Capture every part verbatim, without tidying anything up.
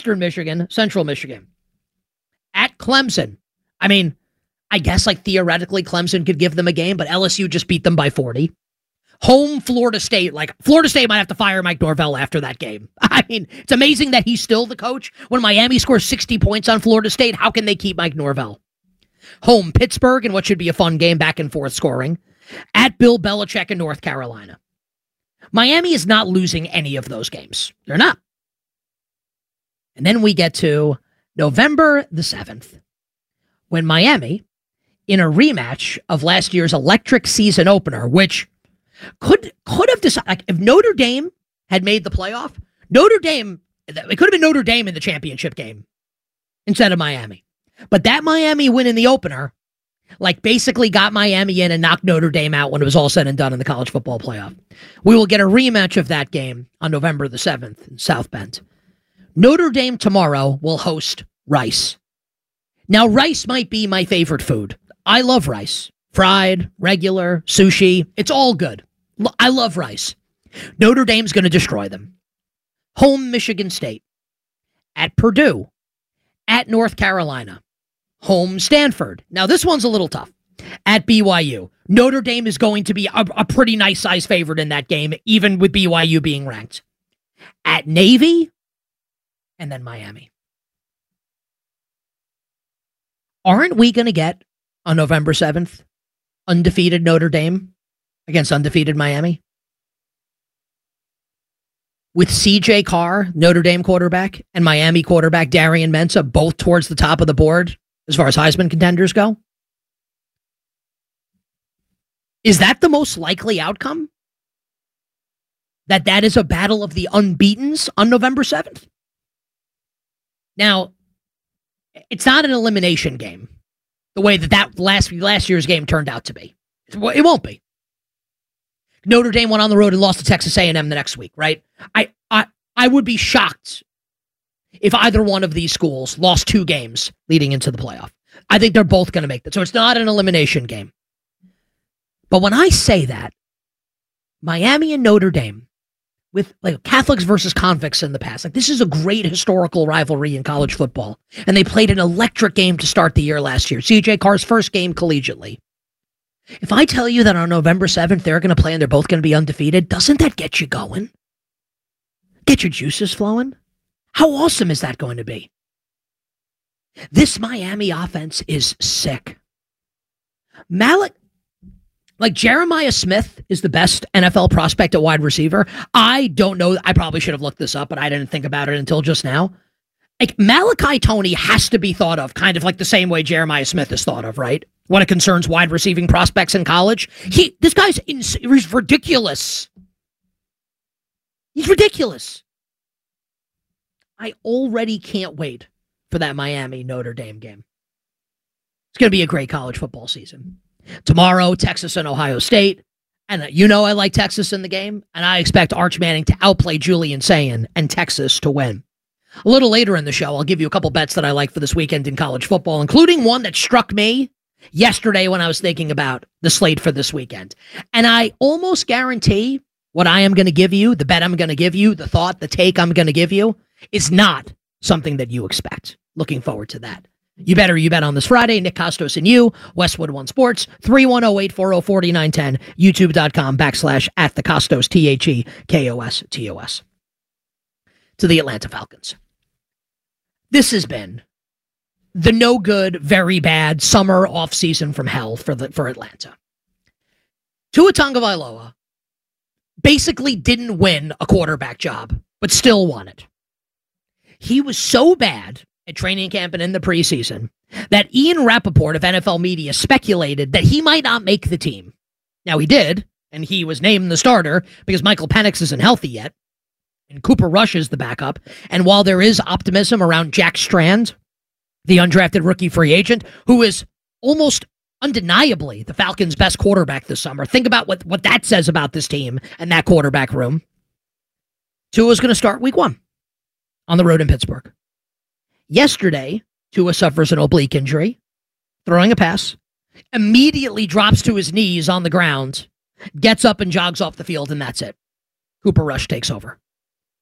Western Michigan, Central Michigan. At Clemson. I mean, I guess like theoretically Clemson could give them a game, but L S U just beat them by forty. Home Florida State. Like, Florida State might have to fire Mike Norvell after that game. I mean, it's amazing that he's still the coach. When Miami scores sixty points on Florida State, how can they keep Mike Norvell? Home Pittsburgh, and what should be a fun game, back and forth scoring. At Bill Belichick in North Carolina. Miami is not losing any of those games. They're not. And then we get to November the seventh, when Miami, in a rematch of last year's electric season opener, which could could have decided, like, if Notre Dame had made the playoff, Notre Dame, it could have been Notre Dame in the championship game instead of Miami. But that Miami win in the opener, like, basically got Miami in and knocked Notre Dame out when it was all said and done in the college football playoff. We will get a rematch of that game on November the seventh in South Bend. Notre Dame tomorrow will host Rice. Now, rice might be my favorite food. I love rice. Fried, regular, sushi. It's all good. I love rice. Notre Dame's going to destroy them. Home Michigan State. At Purdue. At North Carolina. Home Stanford. Now, this one's a little tough. At B Y U. Notre Dame is going to be a, a pretty nice size favorite in that game, even with B Y U being ranked. At Navy. And then Miami. Aren't we going to get, on November seventh, undefeated Notre Dame against undefeated Miami? With C J Carr, Notre Dame quarterback, and Miami quarterback Darian Mensah both towards the top of the board as far as Heisman contenders go? Is that the most likely outcome? That that is a battle of the unbeatens on November seventh? Now, it's not an elimination game, the way that that last, last year's game turned out to be. It won't be. Notre Dame went on the road and lost to Texas A and M the next week, right? I, I, I would be shocked if either one of these schools lost two games leading into the playoff. I think they're both going to make that. So it's not an elimination game. But when I say that, Miami and Notre Dame, with like Catholics versus convicts in the past, like, this is a great historical rivalry in college football. And they played an electric game to start the year last year. C J Carr's first game collegiately. If I tell you that on November seventh, they're going to play and they're both going to be undefeated, doesn't that get you going? Get your juices flowing? How awesome is that going to be? This Miami offense is sick. Malik, like, Jeremiah Smith is the best N F L prospect at wide receiver. I don't know. I probably should have looked this up, but I didn't think about it until just now. Like, Malachi Toney has to be thought of kind of like the same way Jeremiah Smith is thought of, right? When it concerns wide receiving prospects in college. He, this guy's ins- he's ridiculous. He's ridiculous. I already can't wait for that Miami Notre Dame game. It's going to be a great college football season. Tomorrow, Texas and Ohio State. And you know I like Texas in the game, and I expect Arch Manning to outplay Julian Sayin and Texas to win. A little later in the show, I'll give you a couple bets that I like for this weekend in college football, including one that struck me yesterday when I was thinking about the slate for this weekend. And I almost guarantee what I am going to give you, the bet I'm going to give you, the thought, the take I'm going to give you, is not something that you expect. Looking forward to that. You better you bet on this Friday. Nick Costos and you, Westwood One Sports, three one zero, eight four zero, four nine one zero, youtube.com backslash at the Costos, T H E K O S T O S. To the Atlanta Falcons. This has been the no good, very bad summer offseason from hell for the for Atlanta. Tua Tagovailoa basically didn't win a quarterback job, but still won it. He was so bad at training camp and in the preseason that Ian Rappaport of N F L Media speculated that he might not make the team. Now, he did, and he was named the starter because Michael Penix isn't healthy yet, and Cooper Rush is the backup. And while there is optimism around Jack Strand, the undrafted rookie free agent, who is almost undeniably the Falcons' best quarterback this summer, think about what, what that says about this team and that quarterback room. Tua's going to start week one on the road in Pittsburgh. Yesterday, Tua suffers an oblique injury, throwing a pass, immediately drops to his knees on the ground, gets up and jogs off the field, and that's it. Cooper Rush takes over.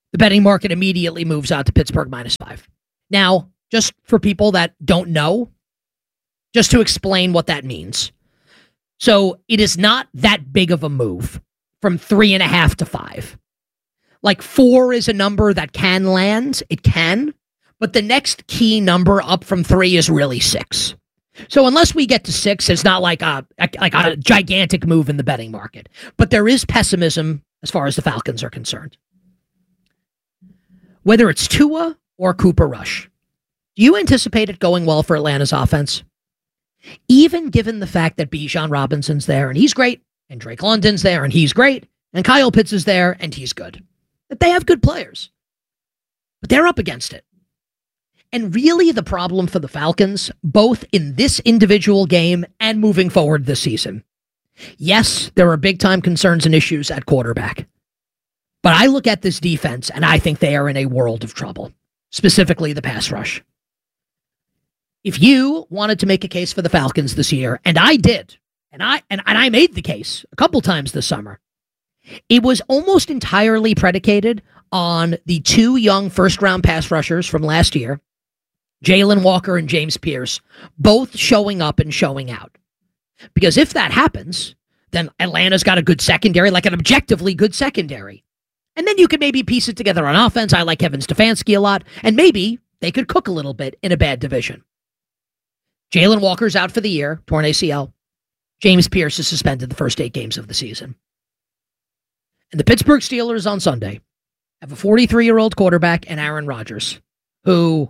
The betting market immediately moves out to Pittsburgh minus five. Now, just for people that don't know, just to explain what that means. So it is not that big of a move from three and a half to five. Like four is a number that can land. It can. But the next key number up from three is really six. So unless we get to six, it's not like a, a like a gigantic move in the betting market. But there is pessimism as far as the Falcons are concerned. Whether it's Tua or Cooper Rush, do you anticipate it going well for Atlanta's offense? Even given the fact that Bijan Robinson's there and he's great, and Drake London's there and he's great, and Kyle Pitts is there and he's good. That they have good players. But they're up against it. And really the problem for the Falcons, both in this individual game and moving forward this season. Yes, there are big-time concerns and issues at quarterback. But I look at this defense and I think they are in a world of trouble, specifically the pass rush. If you wanted to make a case for the Falcons this year, and I did, and I and, and I made the case a couple times this summer, it was almost entirely predicated on the two young first-round pass rushers from last year, Jalen Walker and James Pierce, both showing up and showing out. Because if that happens, then Atlanta's got a good secondary, like an objectively good secondary. And then you could maybe piece it together on offense. I like Kevin Stefanski a lot, and maybe they could cook a little bit in a bad division. Jalen Walker's out for the year, torn A C L. James Pierce is suspended the first eight games of the season. And the Pittsburgh Steelers on Sunday have a forty-three-year-old quarterback and Aaron Rodgers, who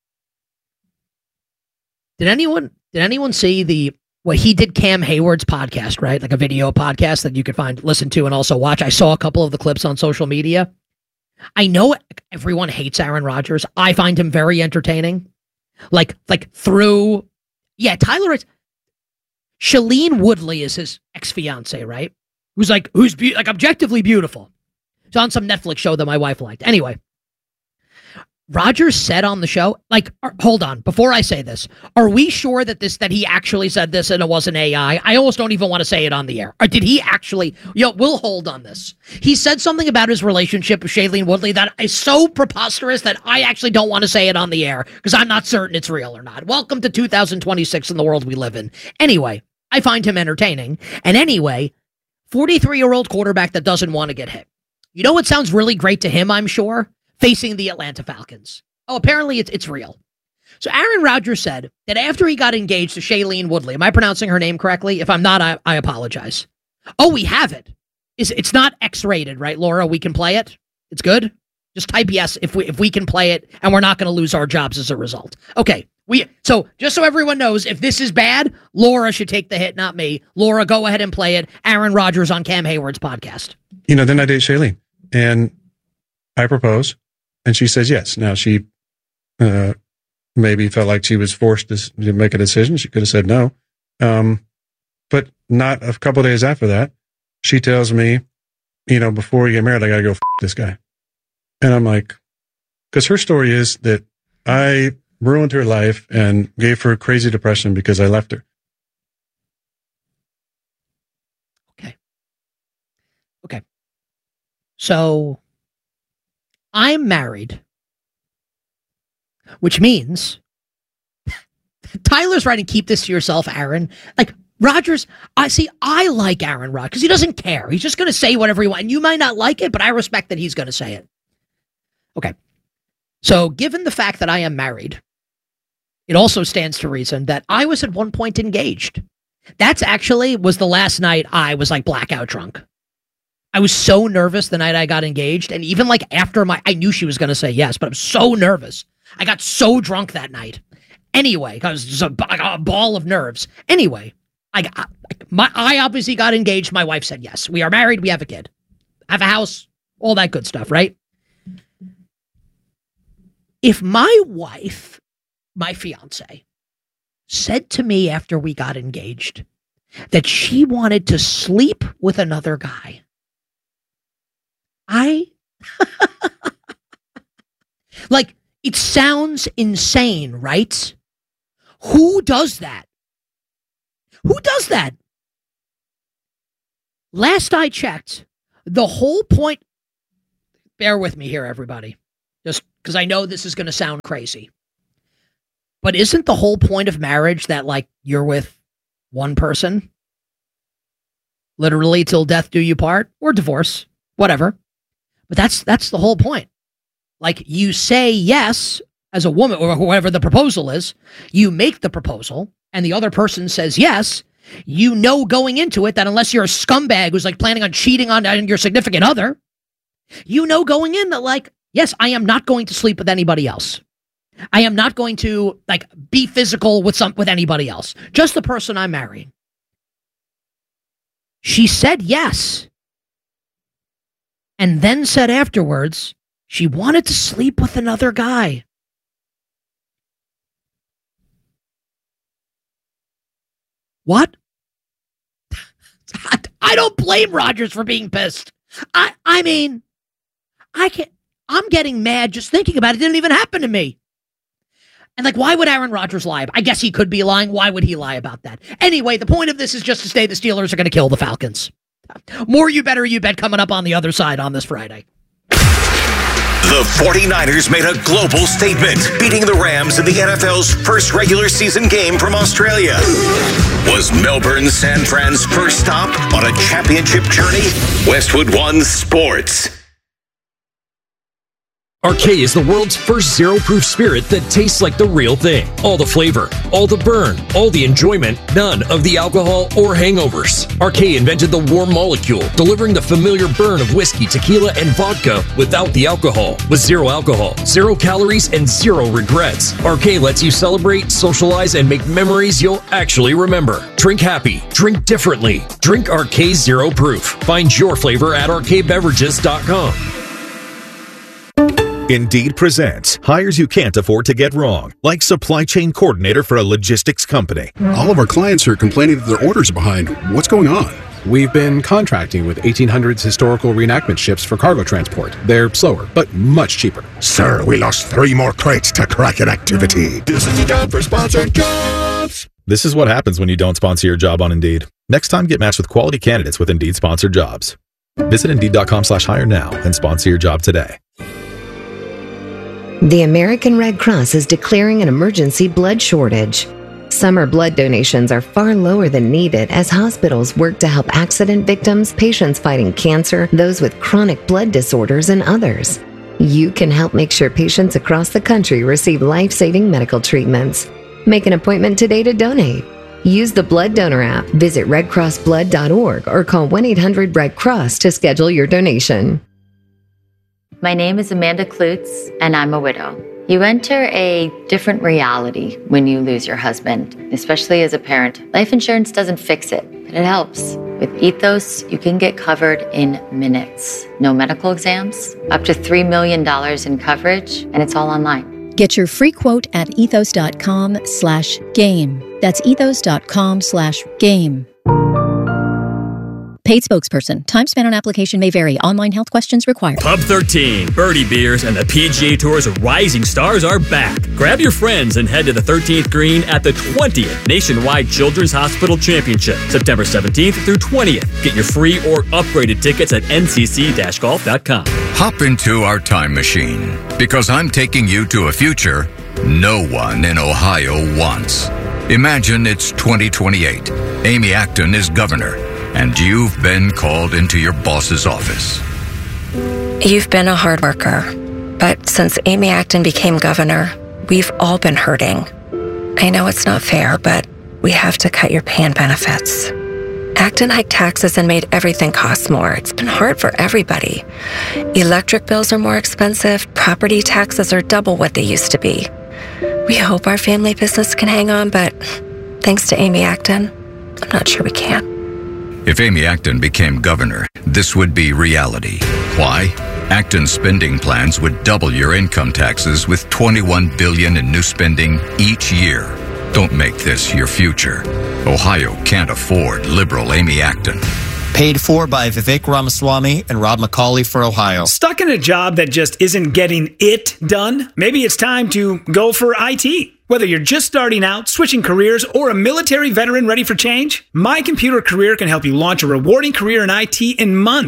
did anyone did anyone see the what he did Cam Hayward's podcast, right? Like a video podcast that you could find, listen to, and also watch. I saw a couple of the clips on social media. I know everyone hates Aaron Rodgers. I find him very entertaining. Like like through Yeah, Tyler is Shailene Woodley is his ex-fiance, right? Who's like who's be, like objectively beautiful. It's on some Netflix show that my wife liked. Anyway, Rodgers said on the show, like, hold on, before I say this, are we sure that this that he actually said this and it wasn't A I? I almost don't even want to say it on the air. Or did he actually? Yo, we'll hold on this. He said something about his relationship with Shailene Woodley that is so preposterous that I actually don't want to say it on the air because I'm not certain it's real or not. Welcome to two thousand twenty-six in the world we live in. Anyway, I find him entertaining. And anyway, forty-three-year-old quarterback that doesn't want to get hit. You know what sounds really great to him, I'm sure? Facing the Atlanta Falcons. Oh, apparently it's it's real. So Aaron Rodgers said that after he got engaged to Shailene Woodley, am I pronouncing her name correctly? If I'm not, I, I apologize. Oh, we have it. Is it's not X-rated, right, Laura? We can play it. It's good. Just type yes if we if we can play it, and we're not going to lose our jobs as a result. Okay. We so just so everyone knows, if this is bad, Laura should take the hit, not me. Laura, go ahead and play it. Aaron Rodgers on Cam Hayward's podcast. You know, then I date Shailene, and I propose. And she says yes. Now, she uh, maybe felt like she was forced to, to make a decision. She could have said no. Um, but not a couple of days after that, she tells me, you know, before you get married, I got to go f- this guy. And I'm like, because her story is that I ruined her life and gave her crazy depression because I left her. Okay. Okay. So I'm married, which means Tyler's writing, keep this to yourself, Aaron. Like, Rodgers, I see, I like Aaron Rodgers because he doesn't care. He's just going to say whatever he wants. And you might not like it, but I respect that he's going to say it. Okay. So given the fact that I am married, it also stands to reason that I was at one point engaged. That's actually was the last night I was like blackout drunk. I was so nervous the night I got engaged. And even like after my, I knew she was going to say yes, but I'm so nervous. I got so drunk that night. Anyway, I was just a, a ball of nerves. Anyway, I got, my, I obviously got engaged. My wife said yes. We are married. We have a kid. Have a house. All that good stuff, right? If my wife, my fiance, said to me after we got engaged that she wanted to sleep with another guy, I, like, it sounds insane, right? Who does that? Who does that? Last I checked, the whole point, bear with me here, everybody. Just because I know this is going to sound crazy. But isn't the whole point of marriage that, like, you're with one person? Literally till death do you part, or divorce, whatever. But that's that's the whole point. Like, you say yes as a woman, or whoever the proposal is, you make the proposal, and the other person says yes. You know going into it that unless you're a scumbag who's like planning on cheating on your significant other, you know going in that, like, yes, I am not going to sleep with anybody else. I am not going to, like, be physical with some with anybody else. Just the person I'm marrying. She said yes. And then said afterwards she wanted to sleep with another guy. What? I don't blame Rodgers for being pissed. I I mean, I can't, I'm getting mad just thinking about it. It didn't even happen to me. And, like, why would Aaron Rodgers lie? I guess he could be lying. Why would he lie about that? Anyway, the point of this is just to say the Steelers are going to kill the Falcons. More You Better You Bet coming up on the other side on this Friday. The 49ers made a global statement, beating the Rams in the N F L's first regular season game from Australia. Was Melbourne San Fran's first stop on a championship journey? Westwood One Sports. Arcade is the world's first zero-proof spirit that tastes like the real thing. All the flavor, all the burn, all the enjoyment, none of the alcohol or hangovers. Arcade invented the warm molecule, delivering the familiar burn of whiskey, tequila, and vodka without the alcohol. With zero alcohol, zero calories, and zero regrets. Arcade lets you celebrate, socialize, and make memories you'll actually remember. Drink happy. Drink differently. Drink Arcade Zero Proof. Find your flavor at arcade beverages dot com. Indeed presents hires you can't afford to get wrong, like supply chain coordinator for a logistics company. All of our clients are complaining that their orders are behind. What's going on? We've been contracting with eighteen hundreds historical reenactment ships for cargo transport. They're slower, but much cheaper. Sir, we lost three more crates to Kraken activity. This is the job for sponsored jobs. This is what happens when you don't sponsor your job on Indeed. Next time, get matched with quality candidates with Indeed sponsored jobs. Visit Indeed.com slash hire now and sponsor your job today. The American Red Cross is declaring an emergency blood shortage. Summer blood donations are far lower than needed as hospitals work to help accident victims, patients fighting cancer, those with chronic blood disorders, and others. You can help make sure patients across the country receive life-saving medical treatments. Make an appointment today to donate. Use the Blood Donor app, visit red cross blood dot org, or call one eight hundred red cross to schedule your donation. My name is Amanda Klutz, and I'm a widow. You enter a different reality when you lose your husband, especially as a parent. Life insurance doesn't fix it, but it helps. With Ethos, you can get covered in minutes. No medical exams, up to three million dollars in coverage, and it's all online. Get your free quote at ethos.com slash game. That's ethos.com slash game. Paid spokesperson. Time spent on application may vary. Online health questions required. Pub thirteen, Birdie Beers, and the P G A Tour's Rising Stars are back. Grab your friends and head to the thirteenth green at the twentieth Nationwide Children's Hospital Championship, September seventeenth through twentieth. Get your free or upgraded tickets at N C C dash golf dot com. Hop into our time machine, because I'm taking you to a future no one in Ohio wants. Imagine it's twenty twenty-eight. Amy Acton is governor, and you've been called into your boss's office. You've been a hard worker, but since Amy Acton became governor, we've all been hurting. I know it's not fair, but we have to cut your pay and benefits. Acton hiked taxes and made everything cost more. It's been hard for everybody. Electric bills are more expensive, property taxes are double what they used to be. We hope our family business can hang on, but thanks to Amy Acton, I'm not sure we can. If Amy Acton became governor, this would be reality. Why? Acton's spending plans would double your income taxes with twenty-one billion dollars in new spending each year. Don't make this your future. Ohio can't afford liberal Amy Acton. Paid for by Vivek Ramaswamy and Rob McCauley for Ohio. Stuck in a job that just isn't getting it done? Maybe it's time to go for I T. Whether you're just starting out, switching careers, or a military veteran ready for change, My Computer Career can help you launch a rewarding career in I T in months.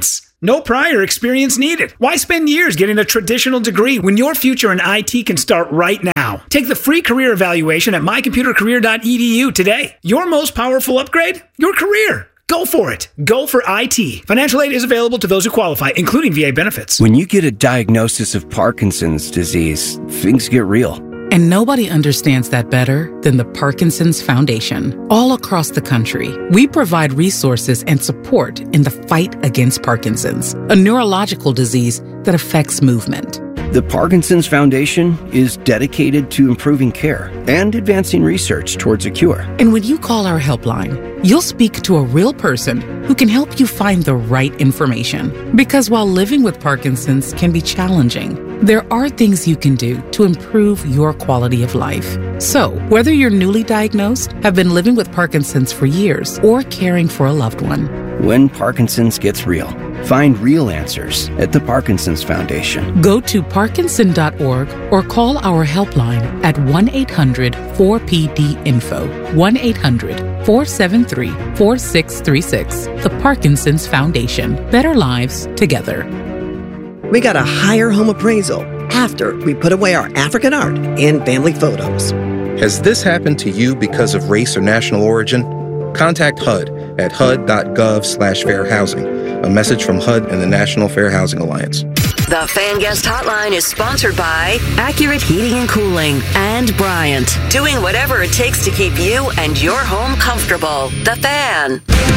No prior experience needed. Why spend years getting a traditional degree when your future in I T can start right now? Take the free career evaluation at my computer career dot e d u today. Your most powerful upgrade? Your career. Go for it. Go for I T. Financial aid is available to those who qualify, including V A benefits. When you get a diagnosis of Parkinson's disease, things get real. And nobody understands that better than the Parkinson's Foundation. All across the country, we provide resources and support in the fight against Parkinson's, a neurological disease that affects movement. The Parkinson's Foundation is dedicated to improving care and advancing research towards a cure. And when you call our helpline, you'll speak to a real person who can help you find the right information. Because while living with Parkinson's can be challenging, there are things you can do to improve your quality of life. So, whether you're newly diagnosed, have been living with Parkinson's for years, or caring for a loved one, when Parkinson's gets real, find real answers at the Parkinson's Foundation. Go to parkinson dot org or call our helpline at one eight hundred four P D info, one eight hundred four seven three four six three six. The Parkinson's Foundation. Better lives together. We got a higher home appraisal after we put away our African art and family photos. Has this happened to you because of race or national origin? Contact H U D at H U D dot gov slash fair housing. A message from H U D and the National Fair Housing Alliance. The Fan Guest Hotline is sponsored by Accurate Heating and Cooling and Bryant, doing whatever it takes to keep you and your home comfortable. The Fan.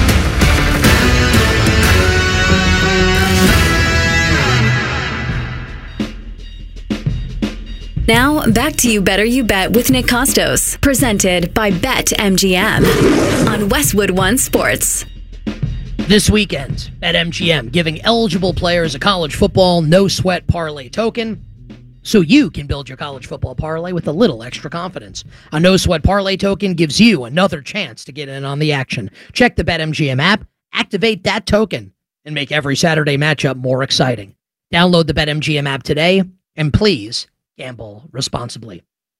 Now, back to You Better You Bet with Nick Costos, presented by BetMGM on Westwood One Sports. This weekend, BetMGM giving eligible players a college football no-sweat parlay token so you can build your college football parlay with a little extra confidence. A no-sweat parlay token gives you another chance to get in on the action. Check the BetMGM app, activate that token, and make every Saturday matchup more exciting. Download the BetMGM app today, and please gamble responsibly.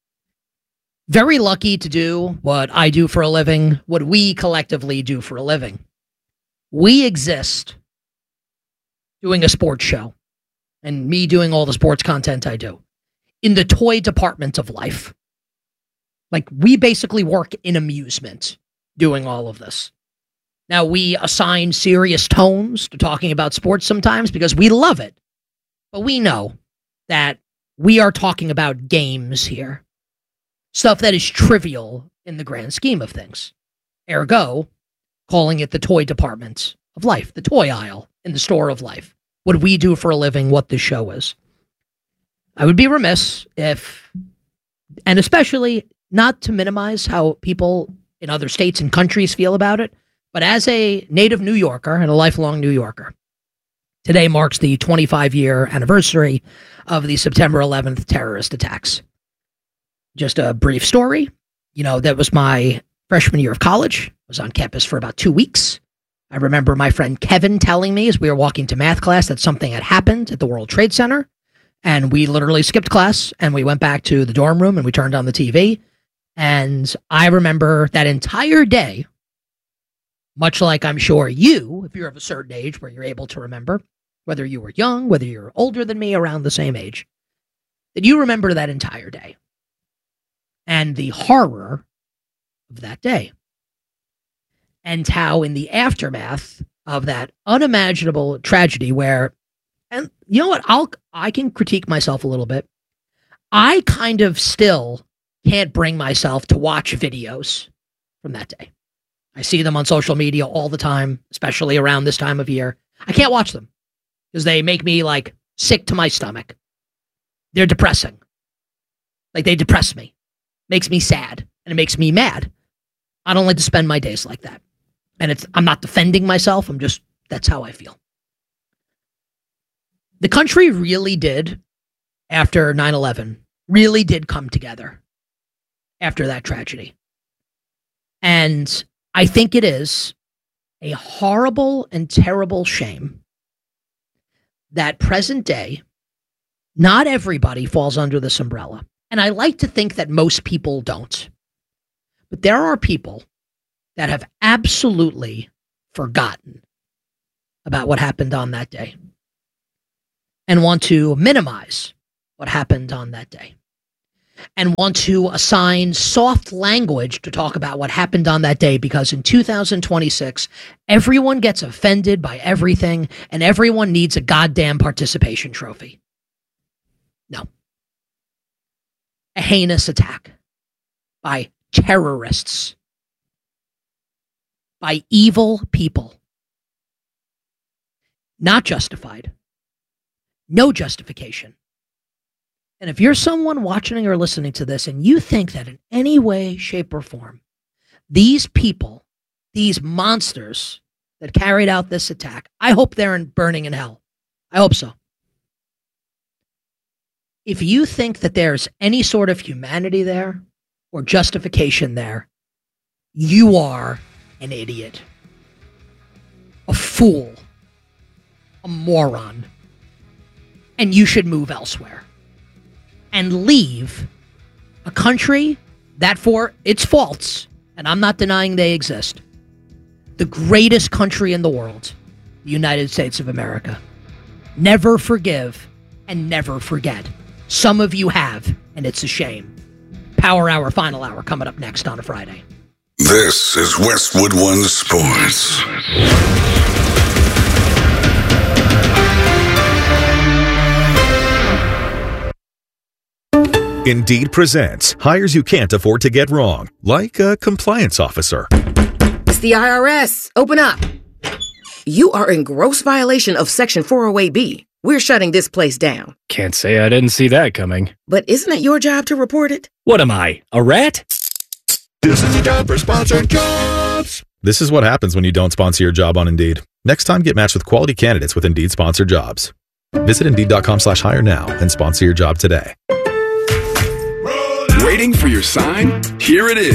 Very lucky to do what I do for a living, what we collectively do for a living. We exist doing a sports show, and me doing all the sports content I do, in the toy department of life. Like, we basically work in amusement doing all of this. Now, we assign serious tones to talking about sports sometimes because we love it. But we know that we are talking about games here. Stuff that is trivial in the grand scheme of things. Ergo, calling it the toy department of life, the toy aisle in the store of life. What we do for a living, what this show is. I would be remiss if, and especially not to minimize how people in other states and countries feel about it, but as a native New Yorker and a lifelong New Yorker, today marks the twenty-five year anniversary of the September eleventh terrorist attacks. Just a brief story. You know, that was my freshman year of college. I was on campus for about two weeks. I remember my friend Kevin telling me as we were walking to math class that something had happened at the World Trade Center. And we literally skipped class and we went back to the dorm room and we turned on the T V. And I remember that entire day, much like I'm sure you, if you're of a certain age where you're able to remember, whether you were young, whether you're older than me, around the same age, that you remember that entire day and the horror of that day. And how in the aftermath of that unimaginable tragedy where, and you know what, I'll, I can critique myself a little bit. I kind of still can't bring myself to watch videos from that day. I see them on social media all the time, especially around this time of year. I can't watch them because they make me like sick to my stomach. They're depressing. Like they depress me. Makes me sad and it makes me mad. I don't like to spend my days like that. And it's, I'm not defending myself. I'm just, that's how I feel. The country really did, after nine eleven, really did come together after that tragedy. And I think it is a horrible and terrible shame that present day, not everybody falls under this umbrella. And I like to think that most people don't. But there are people that have absolutely forgotten about what happened on that day and want to minimize what happened on that day and want to assign soft language to talk about what happened on that day because in two thousand twenty-six, everyone gets offended by everything and everyone needs a goddamn participation trophy. No. A heinous attack by terrorists, by evil people. Not justified. No justification. And if you're someone watching or listening to this and you think that in any way, shape, or form, these people, these monsters that carried out this attack, I hope they're in, burning in hell. I hope so. If you think that there's any sort of humanity there or justification there, you are an idiot, a fool, a moron, and you should move elsewhere and leave a country that, for its faults, and I'm not denying they exist, the greatest country in the world, the United States of America. Never forgive and never forget. Some of you have, and it's a shame. Power Hour, Final Hour, coming up next on a Friday. This is Westwood One Sports. Indeed presents hires you can't afford to get wrong, like a compliance officer. It's the I R S. Open up. You are in gross violation of Section four oh eight B. We're shutting this place down. Can't say I didn't see that coming. But isn't it your job to report it? What am I, a rat? This is the time for sponsored jobs. This is what happens when you don't sponsor your job on Indeed. Next time, get matched with quality candidates with Indeed sponsored jobs. Visit Indeed.com slash hire now and sponsor your job today. Waiting for your sign? Here it is.